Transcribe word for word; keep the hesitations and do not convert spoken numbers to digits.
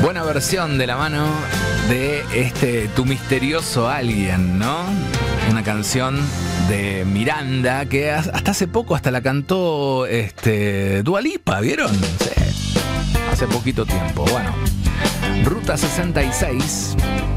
Buena versión de la mano de este Tu Misterioso Alguien, ¿no? Una canción de Miranda que hasta hace poco hasta la cantó este, Dua Lipa, ¿vieron? Sí, hace poquito tiempo. Bueno, Ruta sesenta y seis.